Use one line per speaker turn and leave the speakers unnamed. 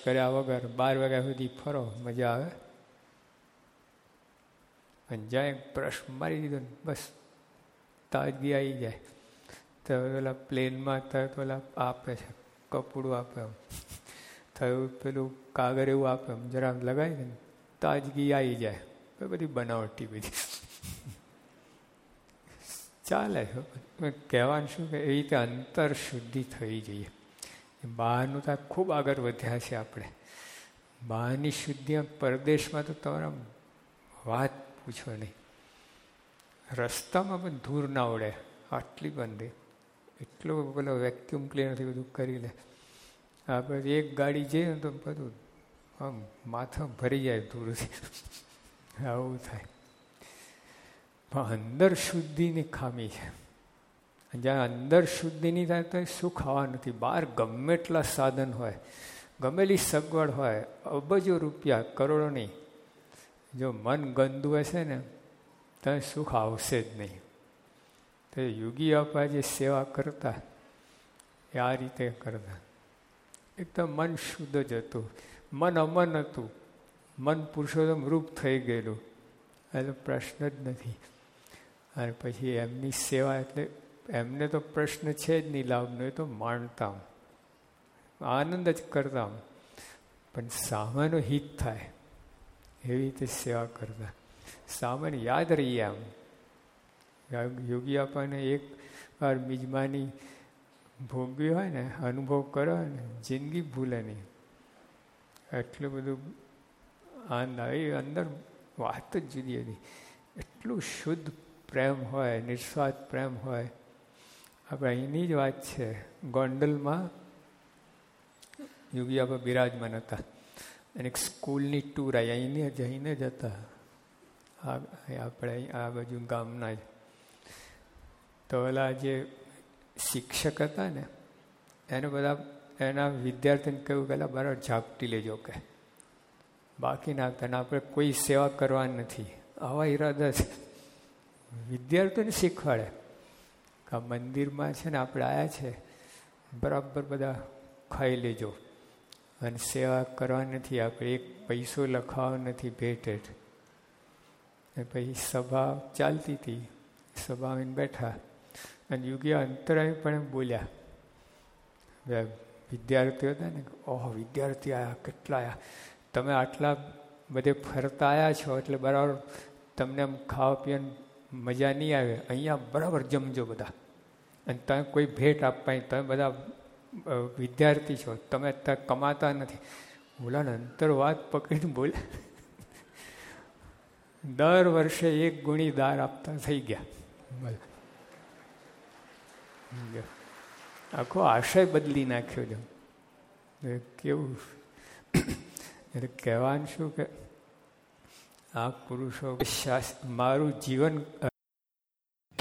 કર્યા વગર 12 વાગ્યા સુધી ફરો, મજા આવે. અને જ્યાં બ્રશ મારી દીધો ને બસ તાજગી આવી જાય. તો પેલા પ્લેનમાં તરત પેલા આપે છે, કપડું આપે, એમ થયું પેલું કાગળ એવું આપે, એમ જરા લગાવી દે ને તાજગી આવી જાય. બધી બનાવટી બધી ચાલે. કહેવાનું શું કે એ રીતે અંતર શુદ્ધિ થઈ જઈએ. બહારનું તો ખૂબ આગળ વધ્યા છે આપણે. બહારની શુદ્ધિ પરદેશમાં તો તમારા વાત પૂછો નહીં. રસ્તામાં પણ ધૂળ ના ઉડે આટલી બંધી. એટલું પેલો વેક્યુમ ક્લીનરથી બધું કરી લે. આપણે એક ગાડી જઈએ ને તો બધું આમ માથા ભરી જાય ધૂળથી. આવું થાય. પણ અંદર શુદ્ધિની ખામી છે. જ્યાં અંદર શુદ્ધિ નહીં થાય તો સુખ આવવા નથી. બહાર ગમે એટલા સાધન હોય, ગમેલી સગવડ હોય, અબજો રૂપિયા, કરોડો નહીં, જો મન ગંદુ હશે ને તો સુખ આવશે જ નહીં. તો યોગી આપા જે સેવા કરતા એ આ રીતે કરતા. એકદમ મન શુદ્ધ જ હતું, મન અમન હતું, મન પુરુષોત્તમ રૂપ થઈ ગયેલું, એટલે પ્રશ્ન જ નથી. અને પછી એમની સેવા એટલે એમને તો પ્રશ્ન છે જ નહીં લાભનો, એ તો માણતા, આનંદ જ કરતા, પણ સામાનો હિત થાય એવી રીતે સેવા કરતા. સામાન્ય યાદ રહીએ. આમ યોગી આપણને એક વાર મિજમાની ભોગવી હોય ને, અનુભવ કરો ને, જિંદગી ભૂલે નહીં. એટલું બધું આનંદ આવે. એ અંદર વાત જ જુદી હતી. એટલું શુદ્ધ પ્રેમ હોય, નિસ્વાર્થ પ્રેમ હોય. આપણે અહીંની જ વાત છે. ગોંડલમાં યોગી આપા બિરાજમાન હતા અને એક સ્કૂલની ટૂર આવી. અહીંને જઈને જ હતા, આપણે આ બાજુ ગામના જ. તો ઓલા જે શિક્ષક હતા ને એને બધા એના વિદ્યાર્થીને કહ્યું કે બરાબર ઝાપટી લેજો, કે બાકી નાખતા ને આપણે કોઈ સેવા કરવા નથી. આવા ઈરાદા છે. વિદ્યાર્થીઓને શીખવાડે કે આ મંદિરમાં છે ને આપણે આવ્યા છે, બરાબર બધા ખાઈ લેજો અને સેવા કરવા નથી, આપણે એક પૈસો લખાવો નથી ભેટ હેઠ. પછી સભા ચાલતી હતી, સભા આવીને બેઠા અને યોગી અંતરાય પણ બોલ્યા. વિદ્યાર્થીઓ હતા ને, ઓહ વિદ્યાર્થી આવ્યા, કેટલા આવ્યા, તમે આટલા બધે ફરતા આવ્યા છો એટલે બરાબર તમને આમ ખાવા પીવાની મજા નહીં આવે. અહીંયા બરાબર જમજો બધા, અને તમે કોઈ ભેટ આપવાની, તમે બધા વિદ્યાર્થી છો, તમે અત્યારે કમાતા નથી. બોલાને અંતર વાત પકડીને બોલે. દર વર્ષે 1 ગુણી દાર આપતા થઈ ગયા. આખો આશય બદલી નાખ્યો છે. કેવું એટલે કહેવાનું શું કે આ પુરુષો મારું જીવન